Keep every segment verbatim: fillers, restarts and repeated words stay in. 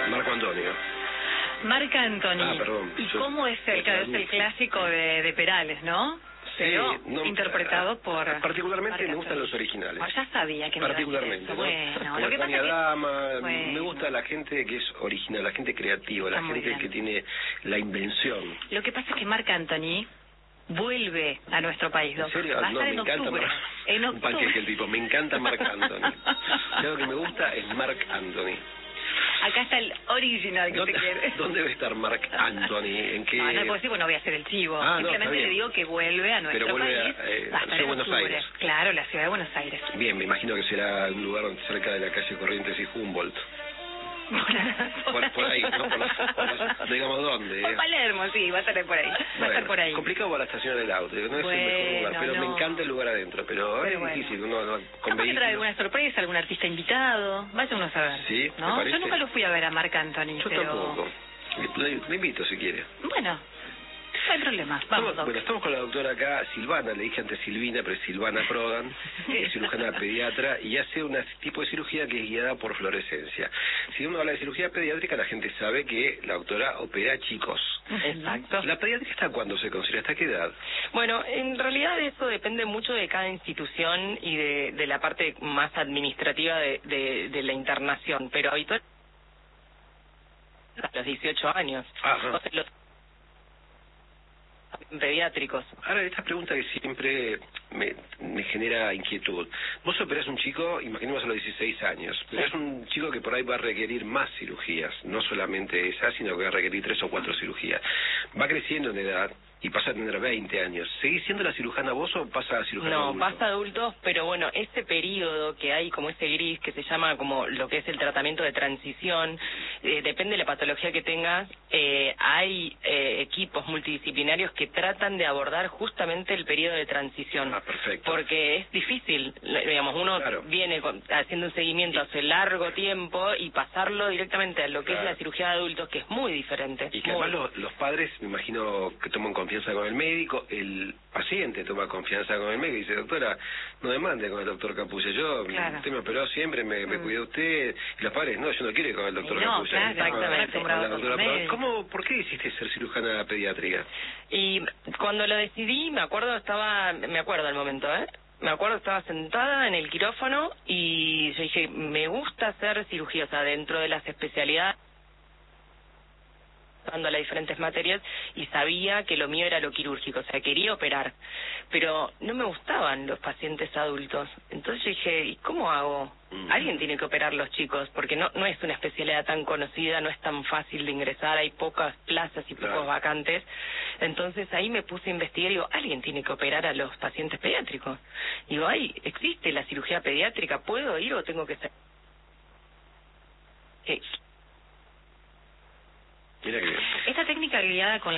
Marco Antonio. Marc Anthony. Ah, perdón. ¿Y Yo, cómo es el, es el clásico de, de Perales, no? Pero sí, no, interpretado por... Particularmente Marc me gustan Anthony. los originales. Oh, ya sabía que me iba a decir Particularmente, eso. ¿no? Bueno, Como lo que pasa Tania que... Dama, Bueno. me gusta la gente que es original, la gente creativa, Está la muy gente bien. que tiene la invención. Lo que pasa es que Marc Anthony vuelve a nuestro país, Doc. ¿En serio? Va a No, estar me en encanta octubre. Mar... En un panqueque octubre. el tipo, me encanta Marc Anthony. Lo que me gusta es Marc Anthony. Acá está el original que ¿Dónde, te quiere. ¿Dónde debe estar Marc Anthony? ¿En qué? No, no puedo decir, bueno, voy a hacer el chivo. Ah, no, Simplemente está bien. le digo que vuelve a nuestro Pero vuelve país. a, eh, va a a estar Ciudad en Buenos octubre. Aires. Claro, la ciudad de Buenos Aires. Bien, me imagino que será un lugar cerca de la calle Corrientes y Humboldt. Por, por ahí, ¿no? Por las, por las, digamos dónde. Por Palermo, sí, va a estar por ahí. Va Bueno, a estar por ahí. complicado para estacionar el auto, no es Bueno, el mejor lugar, pero no. me encanta el lugar adentro, pero, Pero es bueno. difícil, uno no, con Capaz que trae vehículos. alguna sorpresa, algún artista invitado. Vaya uno a saber. Sí, ¿te ¿no? parece? Yo nunca lo fui a ver a Marc Anthony, Yo pero... tampoco. Le, le invito si quiere. Bueno, no hay problema. Vamos, Estamos, Doc. bueno, estamos con la doctora acá, Silvana, le dije antes Silvina, pero es Silvana Prodan, es cirujana pediatra y hace un tipo de cirugía que es guiada por fluorescencia. Si uno habla de cirugía pediátrica, la gente sabe que la doctora opera chicos. Exacto. ¿La pediátrica está cuándo se considera? ¿Hasta qué edad? Bueno, en realidad eso depende mucho de cada institución y de, de la parte más administrativa de, de, de la internación, pero habitualmente a los dieciocho años. Ajá. O sea, los pediátricos. Ahora, esta pregunta que siempre me, me genera inquietud. Vos operás un chico, imaginemos a los dieciséis años, pero Sí. es un chico que por ahí va a requerir más cirugías, no solamente esa, sino que va a requerir tres o cuatro cirugías. Va creciendo en edad y pasa a tener veinte años. ¿Seguís siendo la cirujana vos o pasa a cirujana No, adulto? pasa adultos, pero bueno, ese periodo que hay como ese gris que se llama como lo que es el tratamiento de transición, eh, depende de la patología que tengas, eh, hay eh, equipos multidisciplinarios que tratan de abordar justamente el periodo de transición. Ah, perfecto. Porque es difícil, digamos, uno Claro. viene con- haciendo un seguimiento hace largo tiempo y pasarlo directamente a lo que Claro. es la cirugía de adultos, que es muy diferente. Y que muy- además los, los padres, me imagino que toman confianza con el médico, el paciente toma confianza con el médico y dice, doctora, no demande con el doctor Capullo, yo, Claro. usted me operó siempre, me, me Mm. cuidó usted, y los padres, no, yo no quiero ir con el doctor No, Capullo. claro, Estaba exactamente. acostumbrado a la doctora Con Prodan. médico. ¿Cómo, por qué decidiste ser cirujana pediátrica? Y cuando lo decidí, me acuerdo, estaba, me acuerdo el momento, ¿eh? Me acuerdo, estaba sentada en el quirófano y yo dije, me gusta hacer cirugía, o sea, dentro de las especialidades, dando las diferentes materias, y sabía que lo mío era lo quirúrgico, o sea, quería operar, pero no me gustaban los pacientes adultos. Entonces yo dije, ¿y cómo hago? Mm. Alguien tiene que operar los chicos, porque no no es una especialidad tan conocida, no es tan fácil de ingresar, hay pocas plazas y pocos Claro. vacantes. Entonces ahí me puse a investigar y digo, alguien tiene que operar a los pacientes pediátricos. Digo, ay, ¿existe la cirugía pediátrica? ¿Puedo ir o tengo que ser...? Eh, Mira que bien. Esta técnica guiada con la...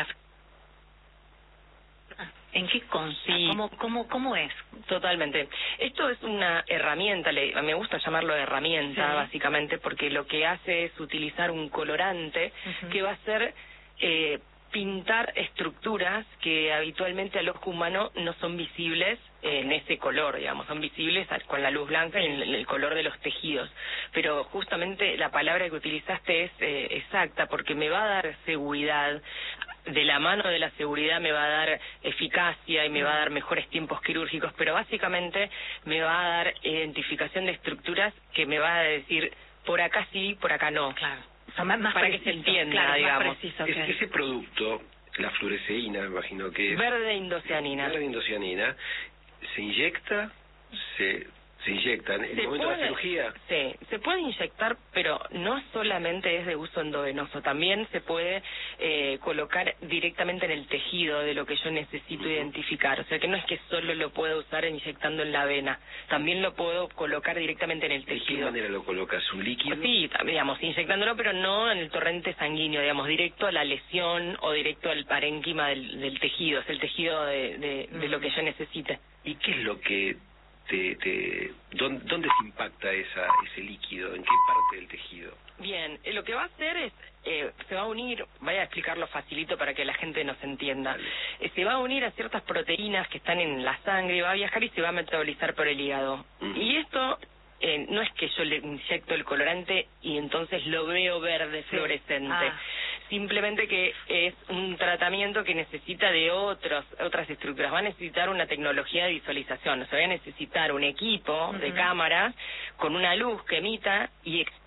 ¿En qué consta? Sí. ¿Cómo, cómo, ¿Cómo es? Totalmente. Esto es una herramienta, le, me gusta llamarlo herramienta, Sí. básicamente, porque lo que hace es utilizar un colorante Ujú. que va a hacer eh, pintar estructuras que habitualmente al ojo humano no son visibles eh, en ese color, digamos, son visibles al- con la luz blanca y en el, el color de los tejidos. Pero justamente la palabra que utilizaste es eh, exacta, porque me va a dar seguridad. De la mano de la seguridad me va a dar eficacia y me va a dar mejores tiempos quirúrgicos, pero básicamente me va a dar identificación de estructuras que me va a decir por acá sí, por acá no. Claro. O sea, más, más Para que se preciso, entienda, claro, digamos. Más preciso, Es- claro. ese producto, la fluoresceína, me imagino que es... Verde indocianina. La indocianina, ¿se inyecta? ¿Se, se inyecta en el Se momento de la puede- cirugía? Sí, se puede inyectar, pero no solamente es de uso endovenoso, también se puede eh, colocar directamente en el tejido de lo que yo necesito Ujú. identificar. O sea que no es que solo lo puedo usar inyectando en la vena, también lo puedo colocar directamente en el ¿De qué tejido. manera lo colocas? ¿Un líquido? Sí, tam- digamos, inyectándolo, pero no en el torrente sanguíneo, digamos, directo a la lesión o directo al parénquima del, del tejido, es el tejido de, de, de lo que yo necesite. ¿Y qué es lo que te... te dónde, ¿Dónde se impacta esa, ese líquido? ¿En qué parte del tejido? Bien, eh, lo que va a hacer es, eh, se va a unir, voy a explicarlo facilito para que la gente nos entienda, Dale. Eh, se va a unir a ciertas proteínas que están en la sangre, va a viajar y se va a metabolizar por el hígado. Ujú. Y esto eh, no es que yo le inyecto el colorante y entonces entonces lo veo verde Sí. fluorescente. Ah. Simplemente que es un tratamiento que necesita de otros otras estructuras. Va a necesitar una tecnología de visualización. O sea, va a necesitar un equipo Uh-huh. de cámaras con una luz que emita y ex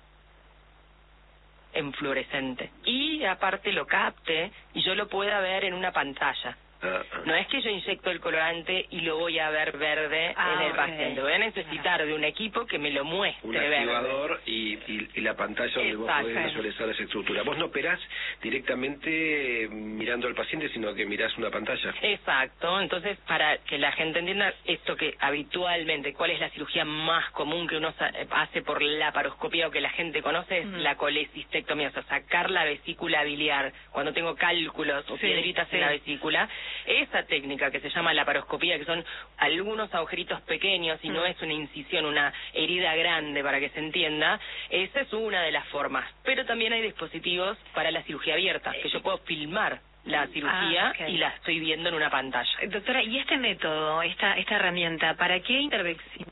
en fluorescente. Y aparte lo capte y yo lo pueda ver en una pantalla. Ah, ah. No es que yo inyecto el colorante y lo voy a ver verde Ah, en el ok. paciente. Voy a necesitar de un equipo que me lo muestre Un verde. activador y, y, y la pantalla donde vos Exacto. podés visualizar esa estructura. Vos no operás directamente eh, mirando al paciente, sino que mirás una pantalla. Exacto, entonces para que la gente entienda esto que habitualmente, cuál es la cirugía más común que uno sa- hace por laparoscopía o que la gente conoce es Ujú. la colecistectomía, o sea, sacar la vesícula biliar cuando tengo cálculos o Sí, piedritas sí. en la vesícula. Esa técnica que se llama laparoscopía, que son algunos agujeritos pequeños y no Mm. es una incisión, una herida grande para que se entienda, esa es una de las formas. Pero también hay dispositivos para la cirugía abierta, que yo puedo filmar la cirugía Ah, ok. y la estoy viendo en una pantalla. Eh, Doctora, ¿y este método, esta esta herramienta, para qué intervención?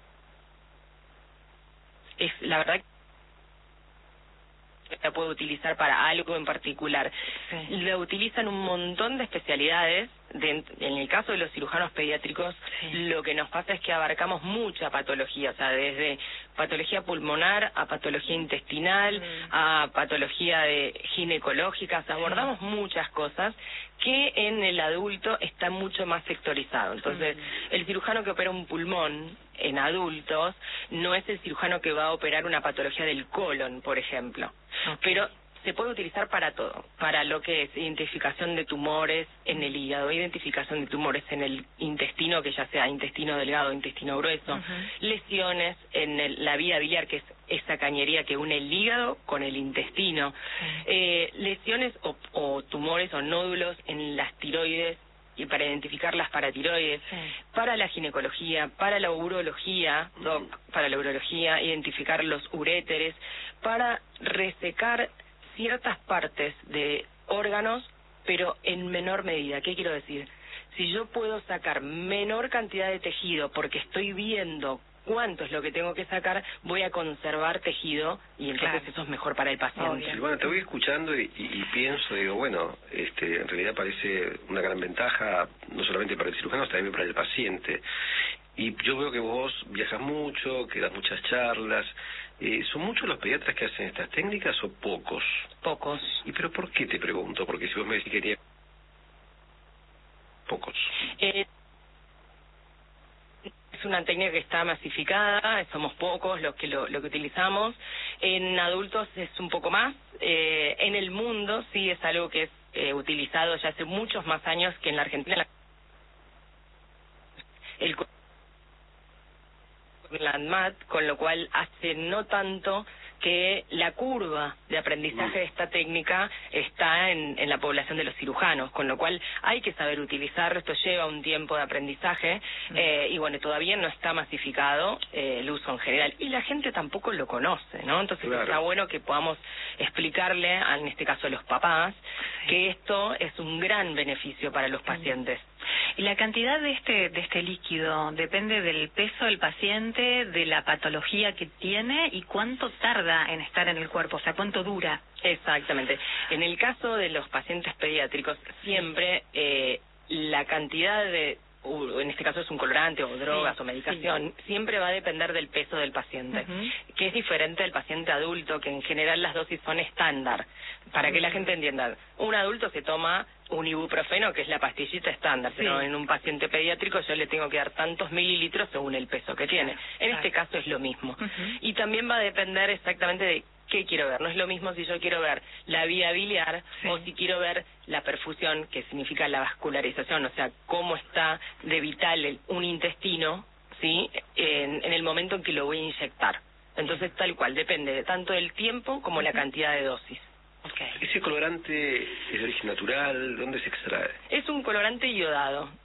Es la verdad que la puedo utilizar para algo en particular. Sí. La utilizan un montón de especialidades. De, en el caso de los cirujanos pediátricos, Sí. lo que nos pasa es que abarcamos mucha patología, o sea, desde patología pulmonar a patología intestinal, Mm. a patología de ginecológica, o sea, abordamos muchas cosas que en el adulto está mucho más sectorizado. Entonces, Mm. el cirujano que opera un pulmón en adultos no es el cirujano que va a operar una patología del colon, por ejemplo. Ok. Pero se puede utilizar para todo, para lo que es identificación de tumores en el hígado, identificación de tumores en el intestino, que ya sea intestino delgado o intestino grueso, Ujú. lesiones en el- la vía biliar, que es esa cañería que une el hígado con el intestino, Sí. eh, lesiones o, o tumores o nódulos en las tiroides, y para identificar las paratiroides, Sí. para la ginecología, para la urología, doc, para la urología, identificar los uréteres, para resecar ciertas partes de órganos, pero en menor medida. ¿Qué quiero decir? Si yo puedo sacar menor cantidad de tejido porque estoy viendo cuánto es lo que tengo que sacar, voy a conservar tejido y entonces Claro. eso es mejor para el paciente. Obvio. Silvana, te voy escuchando y, y- y pienso, digo, bueno, este, en realidad parece una gran ventaja, no solamente para el cirujano, sino también para el paciente. Y yo veo que vos viajas mucho, que das muchas charlas. Eh, ¿Son muchos los pediatras que hacen estas técnicas o pocos? Pocos. ¿Y pero por qué te pregunto? Porque si vos me decís que quería... Pocos. Eh, es una técnica que está masificada, somos pocos los que lo, lo que utilizamos. En adultos es un poco más. Eh, en el mundo sí es algo que es eh, utilizado ya hace muchos más años que en la Argentina. El Landmat, con lo cual hace no tanto que la curva de aprendizaje de esta técnica está en, en la población de los cirujanos, con lo cual hay que saber utilizarlo. Esto lleva un tiempo de aprendizaje eh, y bueno, todavía no está masificado eh, el uso en general y la gente tampoco lo conoce, ¿no? Entonces Claro. está bueno que podamos explicarle, a- en este caso a los papás, que esto es un gran beneficio para los pacientes. ¿Y la cantidad de este de este líquido depende del peso del paciente, de la patología que tiene y cuánto tarda en estar en el cuerpo? O sea, ¿cuánto dura? Exactamente. En el caso de los pacientes pediátricos, siempre eh, la cantidad de, u- en este caso es un colorante o drogas Sí, o medicación, siempre va a depender del peso del paciente, Ujú. que es diferente del paciente adulto, que en general las dosis son estándar. Para que la Mm. gente entienda, un adulto se toma un ibuprofeno, que es la pastillita estándar, Sí. pero en un paciente pediátrico yo le tengo que dar tantos mililitros según el peso que tiene. En claro. este caso es lo mismo. Ujú. Y también va a depender exactamente de qué quiero ver. No es lo mismo si yo quiero ver la vía biliar Sí. o si quiero ver la perfusión, que significa la vascularización, o sea, cómo está de vital el- un intestino, ¿sí? En, en el momento en que lo voy a inyectar. Entonces, tal cual, depende de tanto del tiempo como la cantidad de dosis. Okay. ¿Ese colorante es de origen natural? ¿Dónde se extrae? Es un colorante iodado.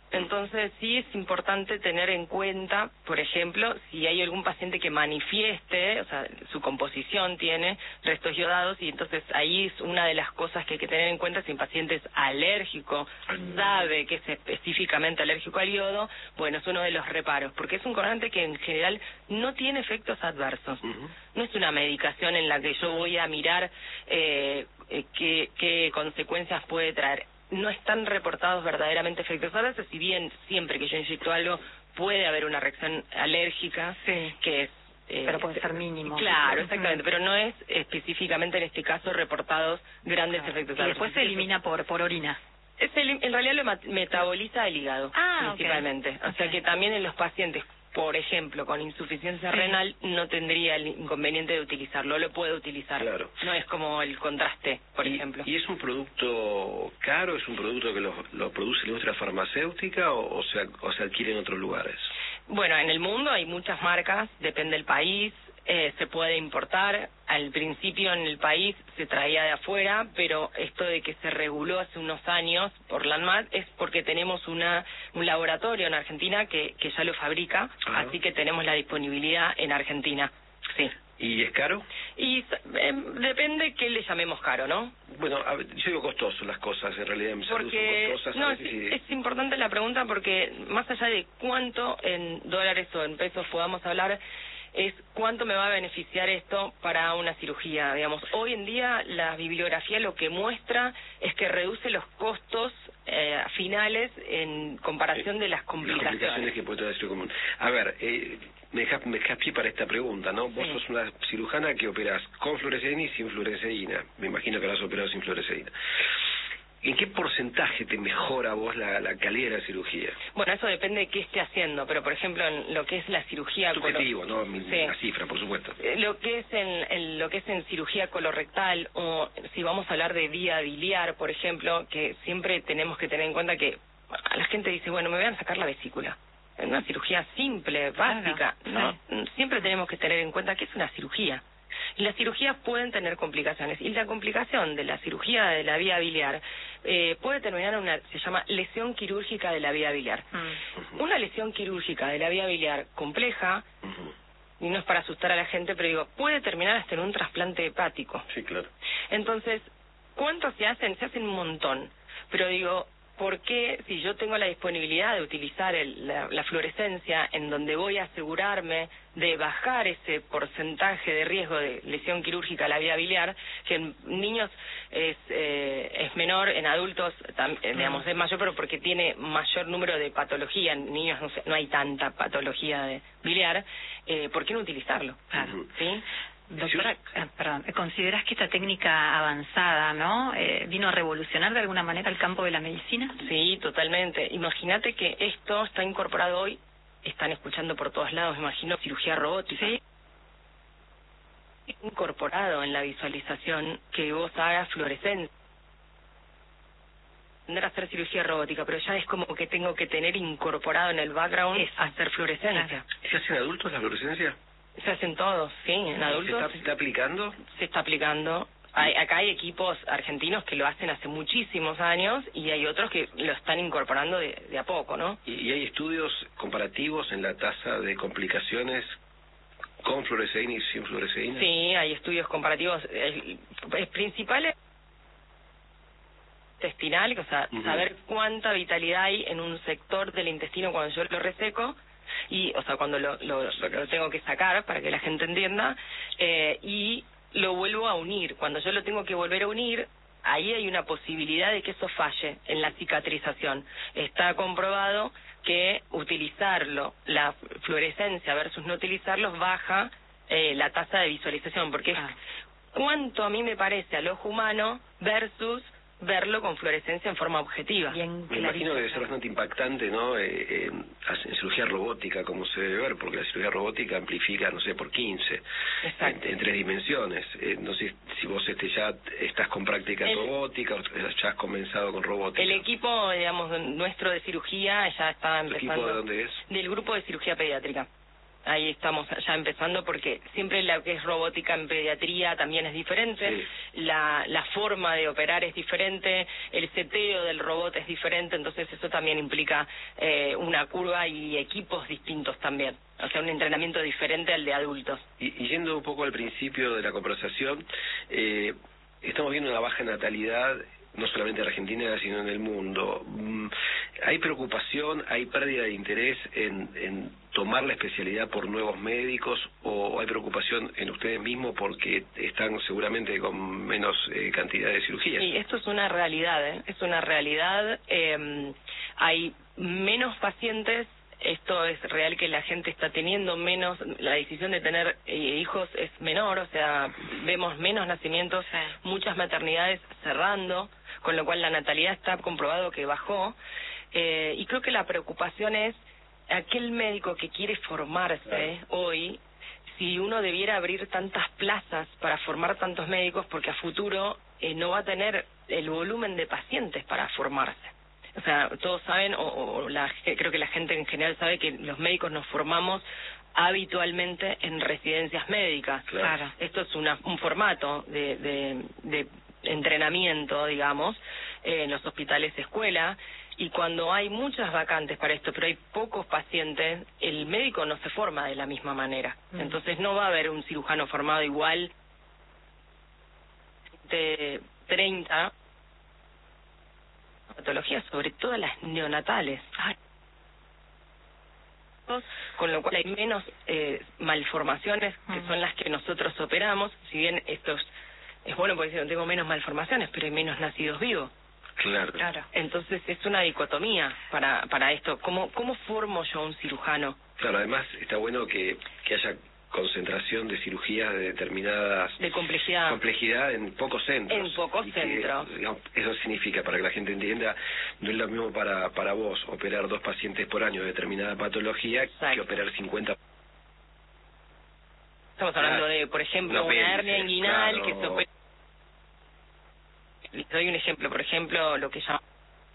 Entonces sí es importante tener en cuenta, por ejemplo, si hay algún paciente que manifieste, o sea, su composición tiene restos yodados, y entonces ahí es una de las cosas que hay que tener en cuenta. Si un paciente es alérgico, sabe que es específicamente alérgico al yodo, bueno, es uno de los reparos, porque es un colorante que en general no tiene efectos adversos. Uh-huh. No es una medicación en la que yo voy a mirar eh, eh, qué, qué consecuencias puede traer. No están reportados verdaderamente efectos adversos, si bien siempre que yo inyecto algo puede haber una reacción alérgica, sí, que es... Eh, pero puede ser mínimo. Claro, exactamente, pero no es específicamente en este caso reportados grandes claro. efectos adversos. Y después se elimina por, por orina. Es el, en realidad lo metaboliza el hígado, ah, principalmente. Okay. O sea que también en los pacientes, por ejemplo, con insuficiencia sí. renal, no tendría el inconveniente de utilizarlo, lo puede utilizar. Claro. No es como el contraste, por y, ejemplo. ¿Y es un producto caro? ¿Es un producto que lo, lo produce la industria farmacéutica o, o, se, o se adquiere en otros lugares? Bueno, en el mundo hay muchas marcas, depende del país. Eh, se puede importar. Al principio en el país se traía de afuera, pero esto de que se reguló hace unos años por la ANMAT es porque tenemos una un laboratorio en Argentina que, que ya lo fabrica, ah. así que tenemos la disponibilidad en Argentina. Sí. ¿Y es caro? Y eh, depende qué le llamemos caro, ¿no? Bueno, a ver, yo digo costoso las cosas, en realidad en mi salud porque, son costosas. No, a es, veces y... es importante la pregunta porque más allá de cuánto en dólares o en pesos podamos hablar, es cuánto me va a beneficiar esto para una cirugía. Digamos, hoy en día la bibliografía lo que muestra es que reduce los costos eh, finales en comparación eh, de las complicaciones. Las complicaciones que puede tener común. A ver, eh, me dejas me dejas pie para esta pregunta, ¿no? Vos sí. sos una cirujana que operás con fluoresceína y sin fluoresceína. Me imagino que la has operado sin fluoresceína. ¿En qué porcentaje te mejora a vos la, la calidad de la cirugía? Bueno, eso depende de qué esté haciendo, pero por ejemplo en lo que es la cirugía... Subjetivo, colo... ¿no? Mi, sí. La cifra, por supuesto. Lo que es en, en lo que es en cirugía colorectal, o si vamos a hablar de vía biliar, por ejemplo, que siempre tenemos que tener en cuenta que a la gente dice, bueno, me voy a sacar la vesícula. Es una cirugía simple, básica, claro. ¿no? Sí. Siempre tenemos que tener en cuenta que es una cirugía. Y las cirugías pueden tener complicaciones. Y la complicación de la cirugía de la vía biliar eh, puede terminar en una, se llama lesión quirúrgica de la vía biliar. Uh-huh. Una lesión quirúrgica de la vía biliar compleja, uh-huh. y no es para asustar a la gente, pero digo, puede terminar hasta en un trasplante hepático. Sí, claro. Entonces, ¿cuántos se hacen? Se hacen un montón. Pero digo, ¿por qué si yo tengo la disponibilidad de utilizar el, la, la fluorescencia en donde voy a asegurarme de bajar ese porcentaje de riesgo de lesión quirúrgica a la vía biliar, que en niños es eh, es menor, en adultos tam, eh, digamos es mayor, pero porque tiene mayor número de patología, en niños no, sé, no hay tanta patología de biliar, eh, ¿por qué no utilizarlo? Claro. ¿Sí? Doctora, eh, perdón, ¿considerás que esta técnica avanzada, no, eh, vino a revolucionar de alguna manera el campo de la medicina? Sí, totalmente. Imagínate que esto está incorporado hoy, están escuchando por todos lados, imagino, cirugía robótica. Sí. Incorporado en la visualización que vos hagas fluorescencia. Tendré a hacer cirugía robótica, pero ya es como que tengo que tener incorporado en el background es hacer fluorescencia. ¿Se hace en adultos la fluorescencia? Se hacen todos, sí, en adultos. ¿Se está, se está aplicando? Se está aplicando. Hay, acá hay equipos argentinos que lo hacen hace muchísimos años y hay otros que lo están incorporando de, de a poco, ¿no? ¿Y, y hay estudios comparativos en la tasa de complicaciones con fluoresceína y sin fluoresceína? Sí, hay estudios comparativos. El, el principal es intestinal, o sea, uh-huh. saber cuánta vitalidad hay en un sector del intestino cuando yo lo reseco, y o sea cuando lo, lo, lo tengo que sacar para que la gente entienda, eh, y lo vuelvo a unir. Cuando yo lo tengo que volver a unir, ahí hay una posibilidad de que eso falle en la cicatrización. Está comprobado que utilizarlo, la fluorescencia versus no utilizarlos, baja eh, la tasa de visualización, porque es cuánto a mí me parece al ojo humano versus verlo con fluorescencia en forma objetiva. Bien, me imagino que debe ser bastante impactante, ¿no? Eh, eh, en cirugía robótica, como se debe ver, porque la cirugía robótica amplifica, no sé, por quince, en, en tres dimensiones. Eh, no sé si vos este ya estás con práctica el, robótica o ya has comenzado con robótica. El equipo, digamos, nuestro de cirugía ya está empezando. ¿El equipo de dónde es? Del grupo de cirugía pediátrica. ahí estamos ya empezando, porque siempre lo que es robótica en pediatría también es diferente, sí. la, la forma de operar es diferente, el seteo del robot es diferente, entonces eso también implica eh, una curva y equipos distintos también, o sea, un entrenamiento diferente al de adultos. Y, y yendo un poco al principio de la conversación, eh, estamos viendo una baja natalidad, no solamente en Argentina, sino en el mundo. ¿Hay preocupación, hay pérdida de interés en, en tomar la especialidad por nuevos médicos, o hay preocupación en ustedes mismos porque están seguramente con menos eh, cantidad de cirugías? Sí, esto es una realidad, ¿eh? Es una realidad. Eh, hay menos pacientes. Esto es real, que la gente está teniendo menos, la decisión de tener eh, hijos es menor, o sea, vemos menos nacimientos, sí. muchas maternidades cerrando, con lo cual la natalidad está comprobado que bajó, eh, y creo que la preocupación es aquel médico que quiere formarse claro. hoy, si uno debiera abrir tantas plazas para formar tantos médicos, porque a futuro eh, no va a tener el volumen de pacientes para formarse. O sea, todos saben, o, o la, creo que la gente en general sabe que los médicos nos formamos habitualmente en residencias médicas. Claro. Esto es una, un formato de, de, de entrenamiento, digamos, eh, en los hospitales escuela, y cuando hay muchas vacantes para esto, pero hay pocos pacientes, el médico no se forma de la misma manera. Mm. Entonces no va a haber un cirujano formado igual de treinta patologías, sobre todo las neonatales. Ay. Con lo cual hay menos eh, malformaciones, que son las que nosotros operamos, si bien esto es, es bueno porque no tengo menos malformaciones, pero hay menos nacidos vivos. Claro. Claro. Entonces es una dicotomía para para esto. ¿Cómo, cómo formo yo un cirujano? Claro, además está bueno que, que haya concentración de cirugías de determinadas de complejidad complejidad en pocos centros. En pocos y centros. Que, digamos, eso significa, para que la gente entienda, no es lo mismo para para vos operar dos pacientes por año de determinada patología Exacto. que operar cincuenta. Estamos hablando claro. de, por ejemplo, no una péndice, hernia inguinal claro. que se opera. Les doy un ejemplo, por ejemplo, lo que llaman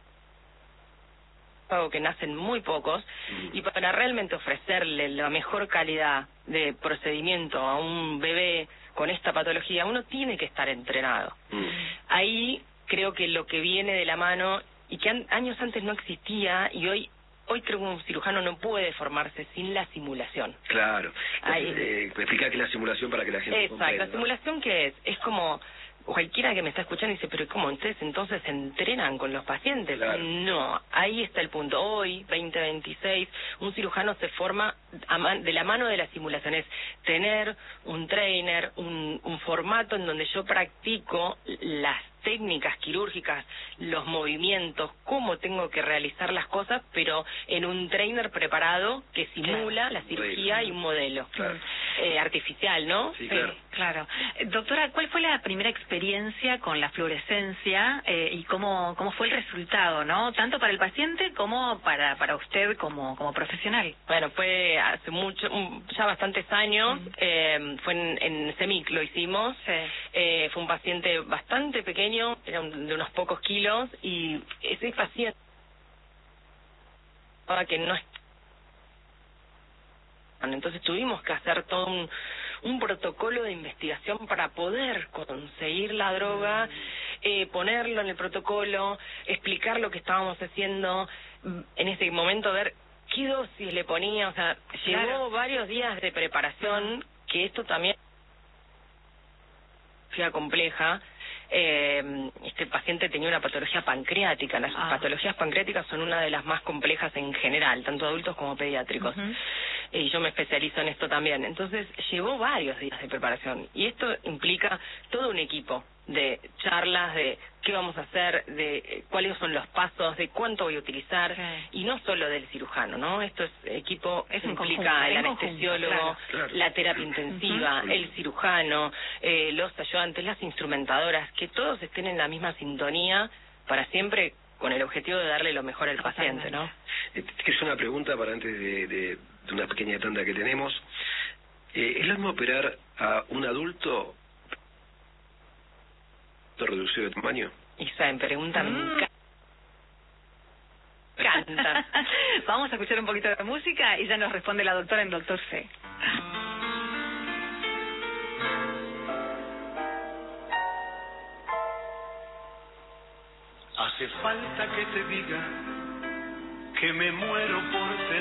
que nacen muy pocos, mm. y para realmente ofrecerle la mejor calidad de procedimiento a un bebé con esta patología, uno tiene que estar entrenado. Mm. Ahí creo que lo que viene de la mano, y que an años antes no existía, y hoy hoy creo que un cirujano no puede formarse sin la simulación. Claro. Ahí, eh, explicar qué es la simulación para que la gente Exacto. comprenda. ¿La simulación qué es? Es como... Cualquiera que me está escuchando dice, pero ¿cómo ustedes entonces se entrenan con los pacientes? Claro. No, ahí está el punto. Hoy, veinte veintiséis, un cirujano se forma a man de la mano de la simulación. Es tener un trainer, un, un formato en donde yo practico las técnicas quirúrgicas, los movimientos, cómo tengo que realizar las cosas, pero en un trainer preparado que simula claro. la cirugía sí. y un modelo claro. eh, artificial, ¿no? Sí, claro. Sí, claro. Doctora, ¿cuál fue la primera experiencia con la fluorescencia eh, y cómo cómo fue el resultado, no? Tanto para el paciente como para para usted como como profesional. Bueno, fue hace mucho, ya bastantes años, mm. eh, fue en, en CEMIC lo hicimos, sí. eh, fue un paciente bastante pequeño, era un, de unos pocos kilos, y ese paciente que no es... Entonces tuvimos que hacer todo un, un protocolo de investigación para poder conseguir la droga, eh, ponerlo en el protocolo, explicar lo que estábamos haciendo, en ese momento ver qué dosis le ponía, o sea, claro. llevó varios días de preparación, que esto también fue compleja. Eh, este paciente tenía una patología pancreática. Las ah. patologías pancreáticas son una de las más complejas en general, tanto adultos como pediátricos. Uh-huh. Y yo me especializo en esto también. Entonces llevó varios días de preparación, y esto implica todo un equipo de charlas, de qué vamos a hacer, de cuáles son los pasos, de cuánto voy a utilizar, sí. y no solo del cirujano, ¿no? Esto es equipo, eso implica el anestesiólogo, claro, claro. la terapia intensiva, uh-huh. el cirujano, eh, los ayudantes, las instrumentadoras, que todos estén en la misma sintonía para siempre con el objetivo de darle lo mejor al paciente, ¿no? Eh, es una pregunta para antes de, de, de una pequeña tanda que tenemos. Eh, ¿Es lo mismo operar a un adulto reducido de tamaño? Esa pregunta mm. me encanta. Vamos a escuchar un poquito de música y ya nos responde la doctora en Doctor C. Hace falta que te diga que me muero por